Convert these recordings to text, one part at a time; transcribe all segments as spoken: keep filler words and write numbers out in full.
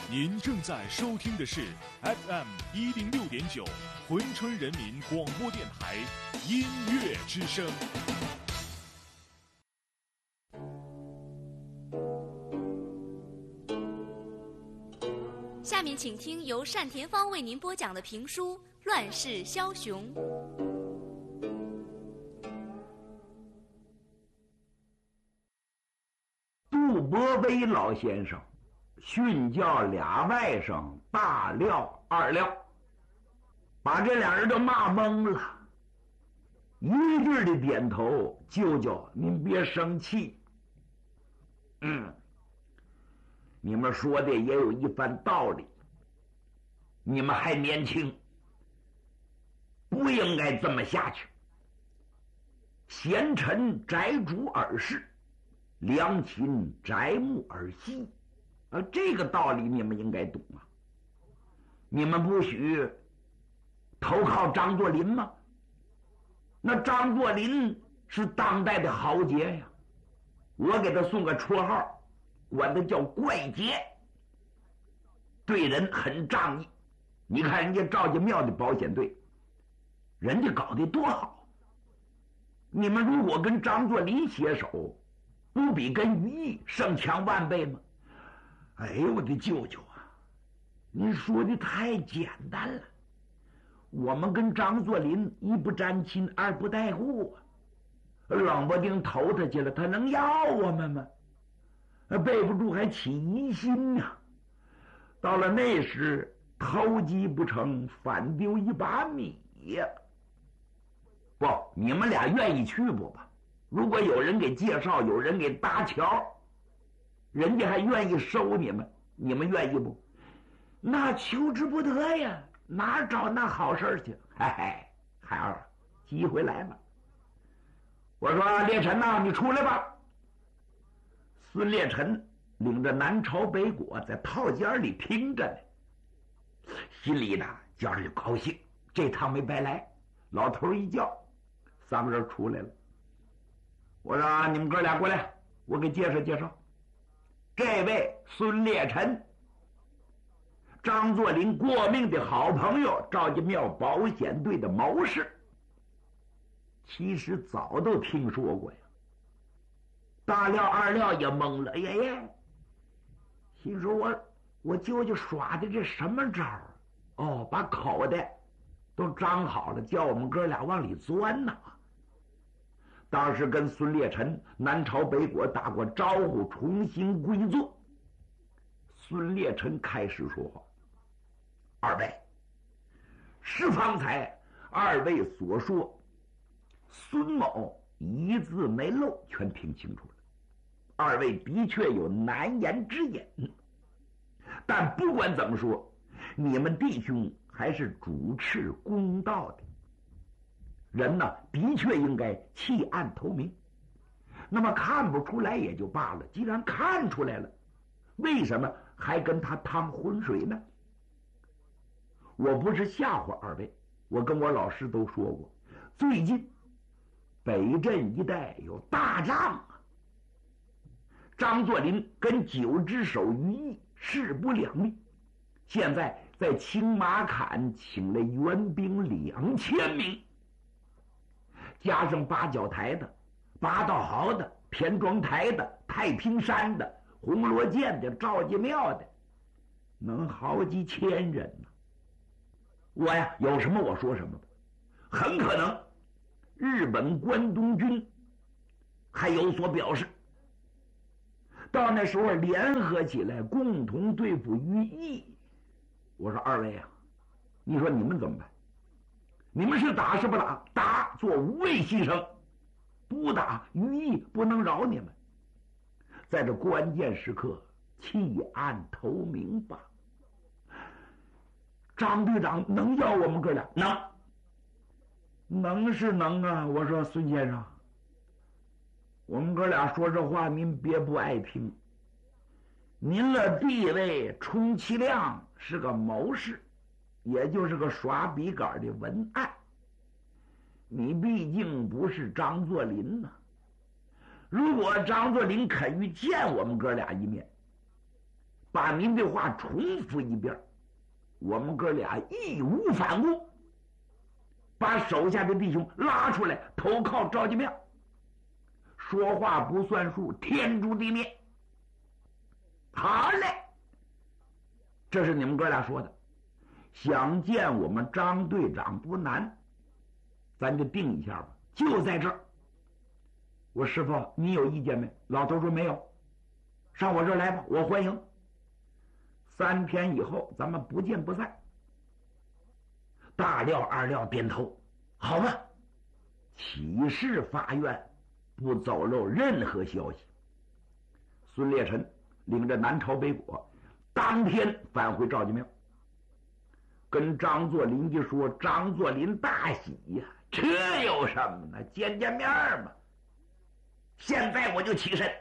您正在收听的是 F M 一零六点九珲春人民广播电台音乐之声。 下面请听由单田芳为您播讲的评书《乱世枭雄》。 杜伯威老先生训教俩外甥大廖二廖，把这俩人都骂懵了，一致的点头：“舅舅，您别生气。嗯，你们说的也有一番道理，你们还年轻，不应该这么下去。贤臣宅主而事，良禽宅木而息。啊，这个道理你们应该懂啊！你们不许投靠张作霖吗？那张作霖是当代的豪杰呀，我给他送个绰号，管他叫怪杰，对人很仗义。你看人家赵家庙的保险队，人家搞得多好。你们如果跟张作霖携手，不比跟于毅胜强万倍吗？哎呦，我的舅舅啊，您说的太简单了。我们跟张作霖一不沾亲，二不带故啊，冷不丁投他去了，他能要我们吗？背不住还起疑心呢、啊。到了那时，偷鸡不成反丢一把米呀！不，你们俩愿意去不吧？如果有人给介绍，有人给搭桥，人家还愿意收你们，你们愿意不？那求之不得呀，哪找那好事去？嗨嗨，孩儿，机会来了。我说烈臣呐，你出来吧。孙烈臣领着南朝北国在套间里听着呢，心里呢觉着就高兴，这趟没白来。老头一叫，三个人出来了。我说你们哥俩过来，我给介绍介绍。这位孙烈臣，张作霖过命的好朋友，赵家庙保险队的谋士。其实早都听说过呀。大廖二廖也懵了，爷爷心说我我舅舅耍的这什么招儿？哦，把口袋都张好了，叫我们哥俩往里钻呐。当时跟孙烈臣南朝北国打过招呼，重新归坐。孙烈臣开始说话：“二位，是方才二位所说，孙某一字没漏，全听清楚了。二位的确有难言之隐，但不管怎么说，你们弟兄还是主持公道的。人呢，的确应该弃暗投明。那么看不出来也就罢了，既然看出来了，为什么还跟他趟浑水呢？我不是吓唬二位，我跟我老师都说过，最近北镇一带有大仗啊。张作霖跟九只手于毅势不两立，现在在青马坎请了援兵两千名。加上八角台的、八道壕的、田庄台的、太平山的、红罗涧的、赵家庙的，能好几千人呢。我呀，有什么我说什么吧。很可能日本关东军还有所表示，到那时候联合起来，共同对付于毅。我说二位啊，你说你们怎么办？你们是打是不打？打做无谓牺牲，不打于毅不能饶你们。在这关键时刻，弃暗投明吧。张队长能要我们哥俩？能，能是能啊。我说孙先生，我们哥俩说这话您别不爱听。您的地位充其量是个谋士，也就是个耍笔杆的文案，你毕竟不是张作霖呐。如果张作霖肯于见我们哥俩一面，把把您的话重复一遍，我们哥俩义无反顾，把手下的弟兄拉出来投靠赵家庙。说话不算数，天诛地灭。好嘞，这是你们哥俩说的。想见我们张队长不难，咱就定一下吧，就在这儿。我师傅，你有意见没？老头说没有，上我这儿来吧，我欢迎。三天以后咱们不见不散。大廖二廖点头，好吧。起誓发愿，不走漏任何消息。孙烈臣领着南朝北国，当天返回赵家庙，跟张作霖一说，张作霖大喜呀、啊，这有什么呢？见见面嘛。现在我就起身。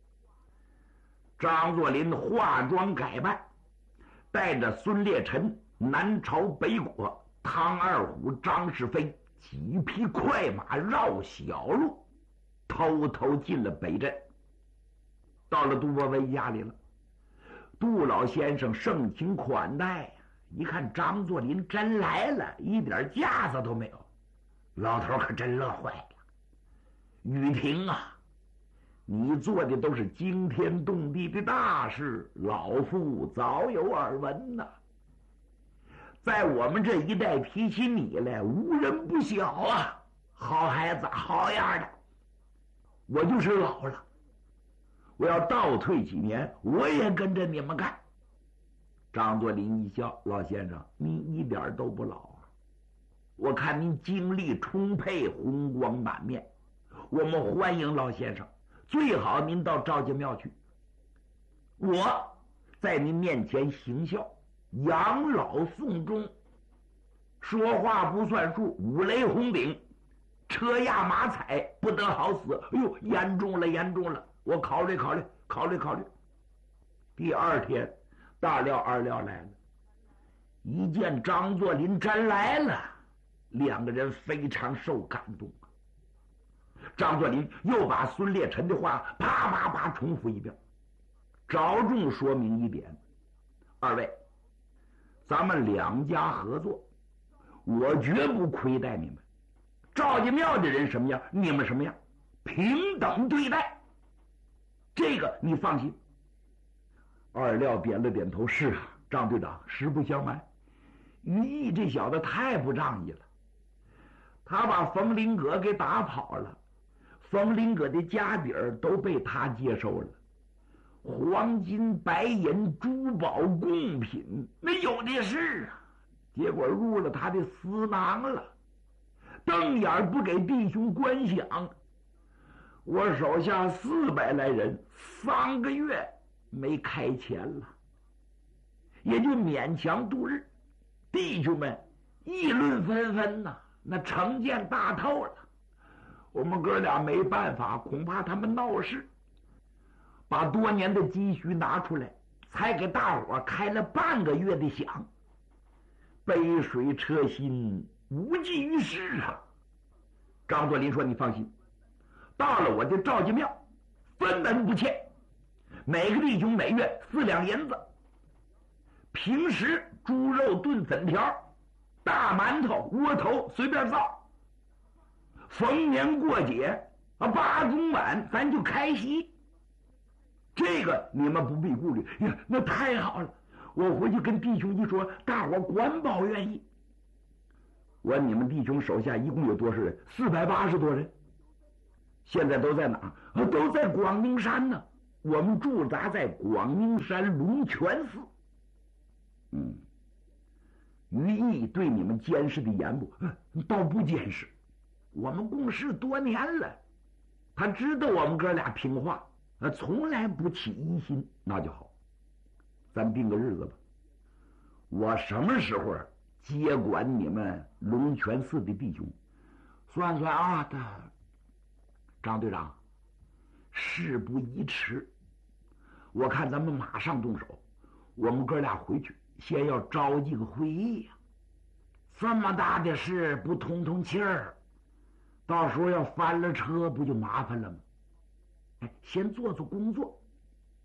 张作霖化妆改扮，带着孙烈臣、南朝北国、汤二虎、张世飞几匹快马绕小路，偷偷进了北镇。到了杜伯维家里了，杜老先生盛情款待呀、啊，一看张作霖真来了，一点架子都没有，老头可真乐坏了。雨婷啊，你做的都是惊天动地的大事，老夫早有耳闻呐。在我们这一代提起你来，无人不晓啊。好孩子，好样的！我就是老了，我要倒退几年，我也跟着你们干。张作霖一笑，老先生，您一点都不老啊！我看您精力充沛，红光满面，我们欢迎老先生。最好您到赵家庙去，我在您面前行孝，养老送终，说话不算数，五雷轰顶，车压马踩，不得好死。哎呦，严重了，严重了！我考虑考虑，考虑考虑。第二天，大廖二廖来了，一见张作霖真来了，两个人非常受感动。张作霖又把孙烈臣的话啪啪啪重复一遍，着重说明一点：二位，咱们两家合作，我绝不亏待你们。赵家庙的人什么样，你们什么样，平等对待，这个你放心。二廖点了点头，是啊，张队长，实不相瞒，于毅这小子太不仗义了，他把冯林阁给打跑了。冯林阁的家底儿都被他接收了，黄金白银珠宝贡品那有的是啊，结果入了他的私囊了，瞪眼不给弟兄观想。我手下四百来人，三个月没开钱了，也就勉强度日。弟兄们议论纷纷呐、啊，那成见大透了。我们哥俩没办法，恐怕他们闹事，把多年的积蓄拿出来，才给大伙开了半个月的饷，杯水车薪，无济于事啊。张作霖说：“你放心，到了我的赵家庙，分文不欠，每个弟兄每月四两银子，平时猪肉炖粉条，大馒头、窝头随便造。逢年过节啊，八中晚咱就开席，这个你们不必顾虑。呀，那太好了！我回去跟弟兄一说，大伙管保愿意。我你们弟兄手下一共有多少人？四百八十多人。现在都在哪儿？啊，都在广宁山呢。我们驻扎在广宁山龙泉寺。嗯，于毅对你们监视的严不？倒不监视。我们共事多年了，他知道我们哥俩听话，呃，从来不起疑心，那就好。咱定个日子吧，我什么时候接管你们龙泉寺的弟兄？算算啊，的张队长，事不宜迟，我看咱们马上动手。我们哥俩回去，先要召集个会议呀、啊。这么大的事，不通通气儿。到时候要翻了车，不就麻烦了吗？哎，先做做工作。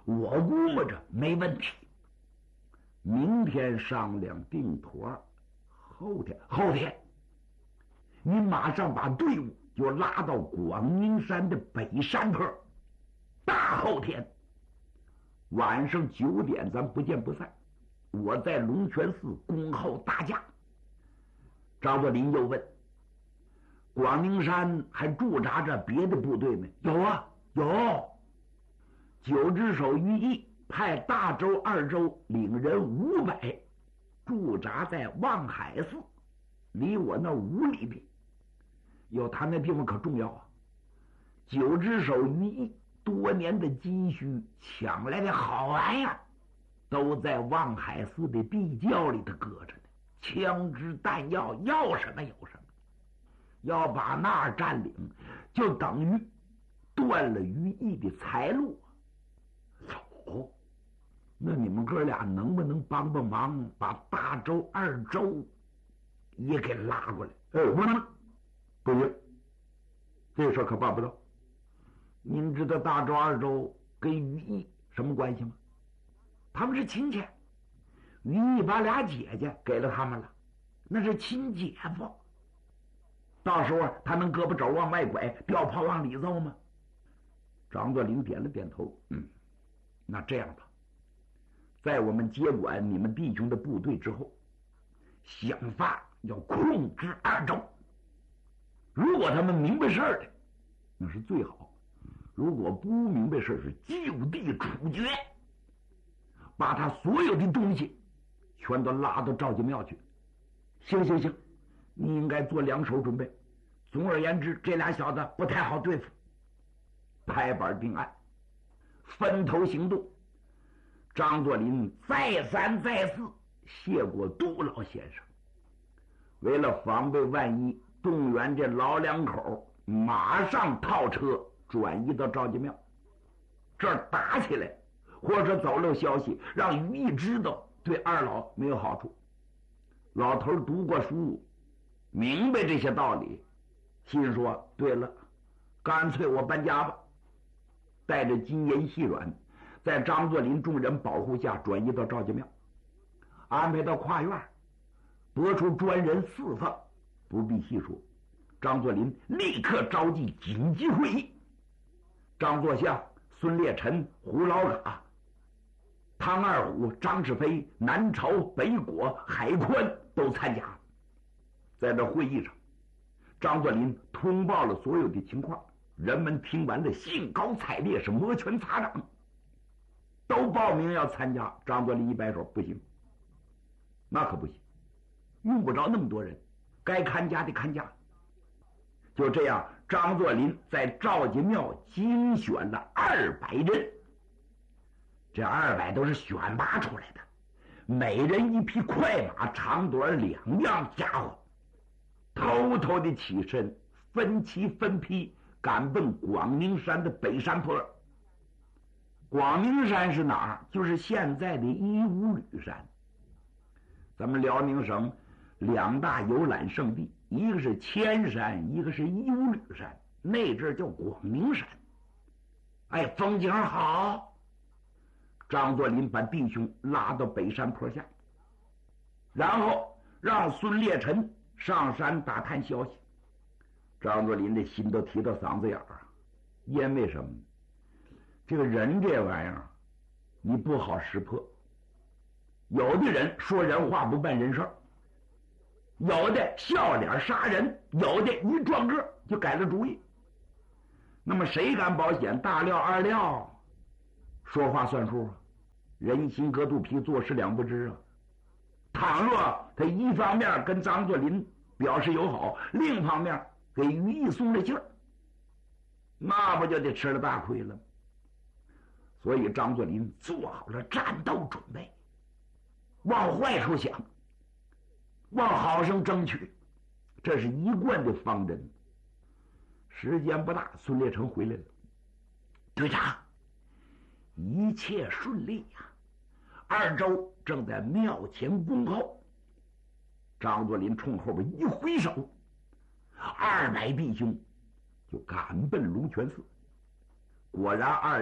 我估摸着没问题。明天商量定妥，后天后天，你马上把队伍就拉到广宁山的北山坡。大后天晚上九点，咱不见不散。我在龙泉寺恭候大驾。张作霖又问：广宁山还驻扎着别的部队没？有啊，有。九只手于毅派大周、二周领人五百，驻扎在望海寺，离我那五里地。有他那地方可重要啊！九只手于毅多年的积蓄抢来的好玩意儿，都在望海寺的地窖里头搁着呢。枪支弹药要什么有什么，要把那儿占领，就等于断了于毅的财路。走，那你们哥俩能不能帮帮忙，把大周、二周也给拉过来？哎，不能，不行，这事可办不到。您知道大周、二周跟于毅什么关系吗？他们是亲戚。于毅把俩姐姐给了他们了，那是亲姐夫。到时候他能胳膊肘往外拐，吊炮往里揍吗？张作霖点了点头，嗯，那这样吧，在我们接管你们弟兄的部队之后，想法要控制二周。如果他们明白事儿的，那是最好；如果不明白事儿，是就地处决，把他所有的东西全都拉到赵家庙去。行行行，你应该做两手准备。总而言之，这俩小子不太好对付。拍板定案，分头行动。张作霖再三再四谢过杜老先生，为了防备万一，动员这老两口马上套车转移到赵家庙。这儿打起来，或者走漏消息，让于毅知道，对二老没有好处。老头读过书，明白这些道理，心说：对了，干脆我搬家吧。带着金银细软，在张作霖众人保护下转移到赵家庙，安排到跨院，拨出专人四方。不必细说，张作霖立刻召集紧急会议。张作相、孙烈臣、胡老嘎、汤二虎、张世飞、南朝、北果、海宽都参加。在这会议上，张作霖通报了所有的情况，人们听完了兴高采烈，是摩拳擦掌，都报名要参加。张作霖一摆手：不行，那可不行，用不着那么多人，该看家的看家。就这样，张作霖在赵家庙精选了二百人，这二百都是选拔出来的，每人一匹快马，长短两样家伙，偷偷的起身，分期分批赶奔广宁山的北山坡。广宁山是哪儿？就是现在的伊吾吕山。咱们辽宁省两大游览胜地，一个是千山，一个是伊吾吕山，那阵叫广宁山。哎，风景好。张作霖把弟兄拉到北山坡下，然后让孙烈臣上山打探消息。张作霖的心都提到嗓子眼儿，因为什么？这个人这玩意儿，你不好识破。有的人说人话不办人事儿，有的笑脸杀人，有的一撞个就改了主意。那么谁敢保险？大料二料说话算数啊，人心隔肚皮，做事两不知啊。倘若他一方面跟张作霖表示友好，另一方面给于毅松了劲儿，那不就得吃了大亏了？所以张作霖做好了战斗准备，往坏处想，往好生争取，这是一贯的方针。时间不大，孙烈成回来了。队长，一切顺利呀、啊！二周正在庙前恭候。张作霖冲后边一挥手，二百弟兄就赶奔龙泉寺。果然，二料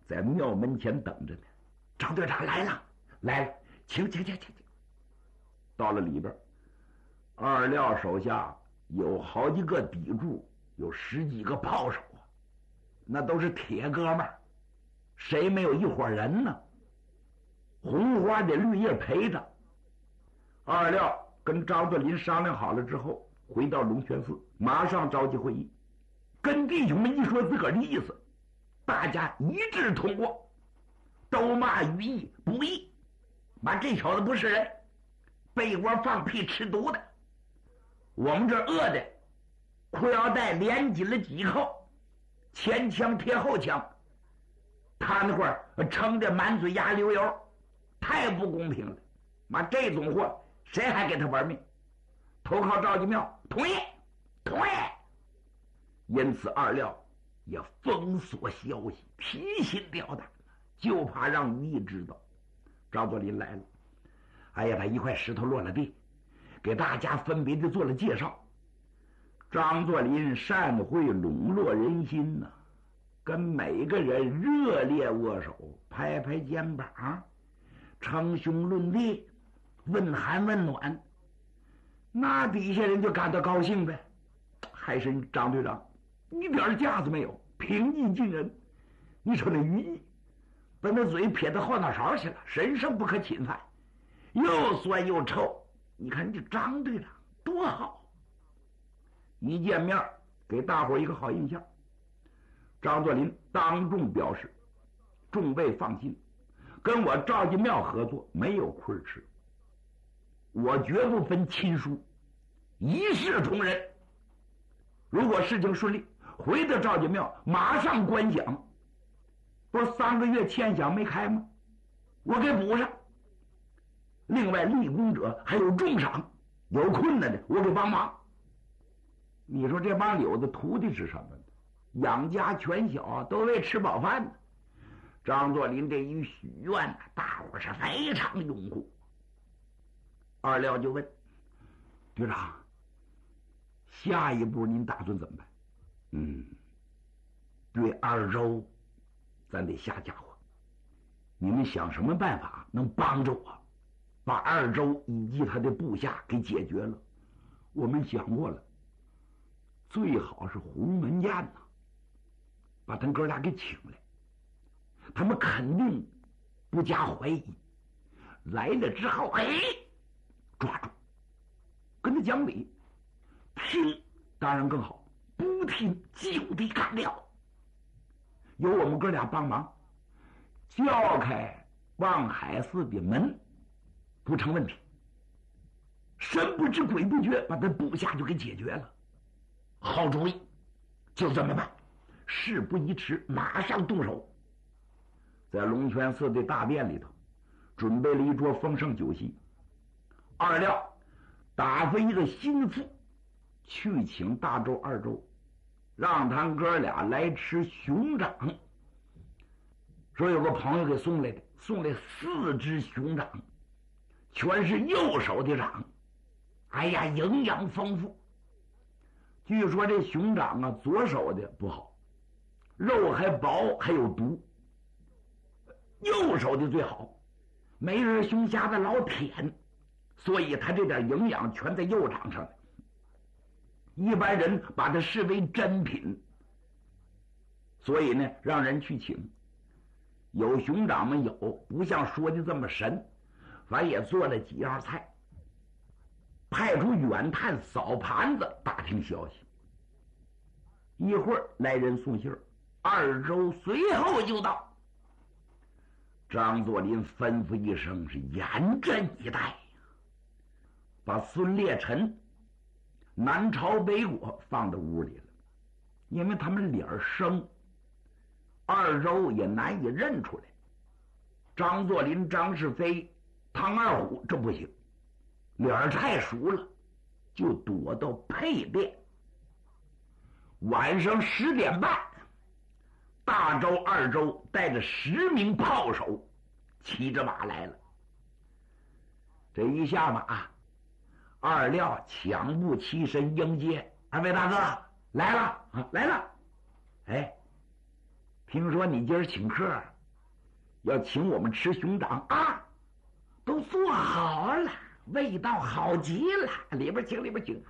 在庙门前等着呢。张队长来了，来了，请请请请请。到了里边，二廖手下有好几个砥柱，有十几个炮手啊，那都是铁哥们儿，谁没有一伙人呢？红花的绿叶陪着。二廖跟张作霖商量好了之后，回到龙泉寺，马上召集会议，跟弟兄们一说自个儿的意思，大家一致通过，都骂于毅不义，骂这小子不是人，背窝放屁吃毒的。我们这饿的裤腰带连紧了几扣，前枪贴后枪，他那会儿撑得满嘴牙流油，太不公平了。妈，这种货谁还给他玩命？投靠赵继庙，同意，同意。因此二廖也封锁消息，提心吊胆，就怕让于毅知道张作霖来了。哎呀，他一块石头落了地，给大家分别的做了介绍。张作霖善会笼络人心呐、啊，跟每个人热烈握手，拍拍肩膀，称兄论弟，问寒问暖，那底下人就感到高兴呗。还是张队长一点架子没有，平易近人。你瞅那于毅，把那嘴撇到后脑勺去了，神圣不可侵犯，又酸又臭。你看这张队长多好，一见面给大伙一个好印象。张作霖当众表示，众位放心，跟我赵继庙合作没有亏吃，我绝不分亲疏，一视同仁。如果事情顺利，回到赵继庙马上关饷，不是三个月欠饷没开吗？我给补上。另外立功者还有重赏，有困难的我给帮忙。你说这帮柳子图的是什么呢？养家全小啊，都为吃饱饭呢。张作霖这一许愿呢，大伙是非常拥护。二廖就问队长，下一步您打算怎么办？嗯，对二州咱得下家伙，你们想什么办法能帮着我把二州以及他的部下给解决了？我们想过了，最好是鸿门宴呐、啊，把他们哥俩给请来，他们肯定不加怀疑。来了之后，哎，抓住，跟他讲理，听当然更好，不听就地干掉。有我们哥俩帮忙，叫开望海寺的门不成问题，神不知鬼不觉，把他部下就给解决了。好主意，就这么办。事不宜迟，马上动手。在龙泉寺的大殿里头，准备了一桌丰盛酒席。二廖打发一个心腹去请大周、二周，让他哥俩来吃熊掌。说有个朋友给送来的，送来四只熊掌，全是右手的掌，哎呀，营养丰富。据说这熊掌啊，左手的不好，肉还薄还有毒，右手的最好。没人熊瞎子老舔，所以他这点营养全在右掌上。一般人把它视为珍品，所以呢，让人去请。有熊掌们有，不像说的这么神，反正也做了几样菜，派出远探扫盘子打听消息。一会儿来人送信儿，二周随后就到。张作霖吩咐一声，是严阵以待，把孙烈臣、南朝北果放到屋里了，因为他们脸生，二周也难以认出来。张作霖、张世飞、唐二虎这不行，脸太熟了，就躲到配殿。晚上十点半，大周、二周带着十名炮手骑着马来了。这一下马，二廖抢步起身迎接：“二位大哥来了啊，来了！哎，听说你今儿请客， 要请我们吃熊掌啊，都做好了，味道好极了，里边请里边请。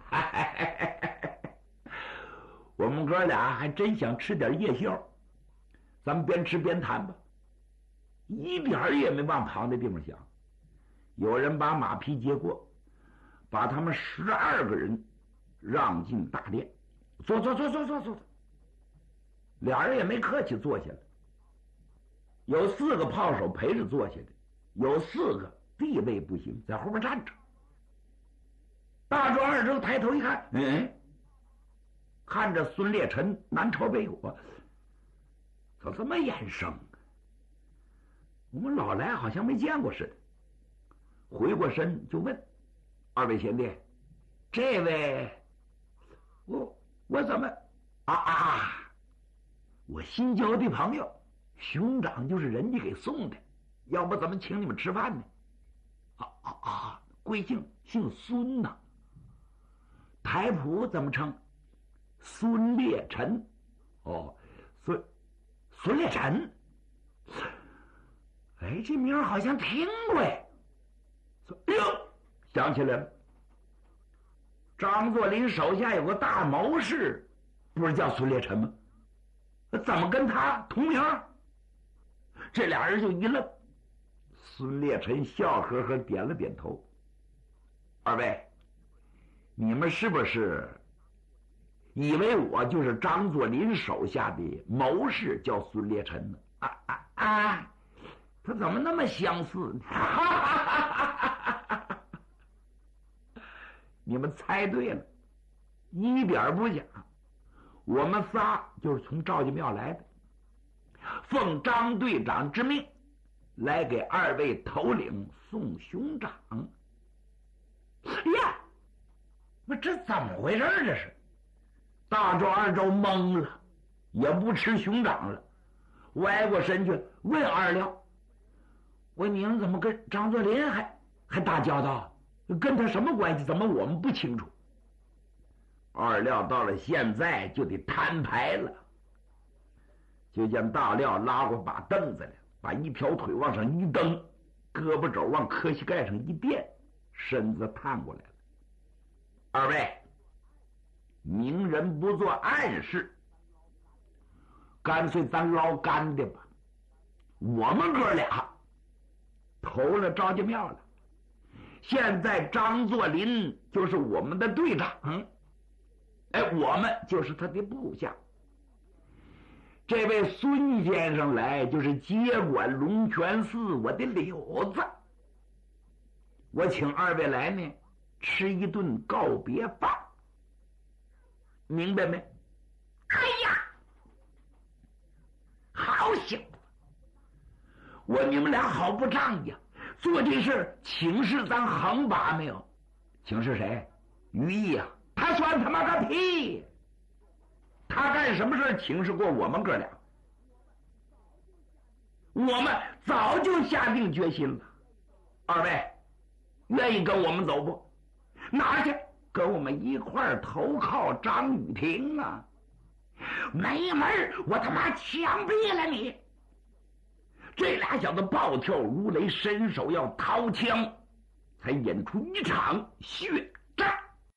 我们哥俩还真想吃点夜宵，咱们边吃边谈吧，一点也没往旁的地方想。有人把马匹接过，把他们十二个人让进大殿，坐坐坐坐坐坐。俩人也没客气，坐下了。有四个炮手陪着坐下的，有四个地位不行，在后边站着。大壮二周抬头一看，嗯，看着孙烈臣南朝北国，怎么这么眼生？我们老来好像没见过似的。回过身就问二位贤弟，这位我我怎么啊啊我新交的朋友，兄长就是人家给送的，要不怎么请你们吃饭呢？啊啊啊！贵姓？姓孙呐、啊。台谱怎么称？孙烈臣。哦，孙孙烈臣。哎，这名好像听过哎。哎呦，想起来了，张作霖手下有个大谋士，不是叫孙烈臣吗？怎么跟他同名？这俩人就一愣。孙烈臣笑呵呵点了点头。二位，你们是不是以为我就是张作霖手下的谋士，叫孙烈臣呢？啊啊啊！他怎么那么相似呢？你们猜对了，一点不假。我们仨就是从赵家庙来的，奉张队长之命来给二位头领送熊掌。呀，那这怎么回事？这是大周二周懵了，也不吃熊掌了，歪过身去问二廖：“我你们怎么跟张作霖还还打交道？跟他什么关系？怎么我们不清楚？”二廖到了现在就得摊牌了，就见大廖拉过把凳子来，把一条腿往上一蹬，胳膊肘往磕膝盖上一垫，身子探过来了。二位，明人不做暗事，干脆咱捞干的吧。我们哥俩投了赵家庙了，现在张作霖就是我们的队长，嗯，哎，我们就是他的部下。这位孙先生来就是接管龙泉寺我的柳子，我请二位来呢，吃一顿告别饭，明白没？哎呀，好小子！我你们俩好不仗义，做这事请示咱横把没有？请示谁？于毅啊，他算他妈个屁！他干什么事请示过我们哥俩？我们早就下定决心了。二位愿意跟我们走不？哪去？跟我们一块儿投靠张雨婷啊！没门儿！我他妈枪毙了你！这俩小子暴跳如雷，伸手要掏枪，才引出一场血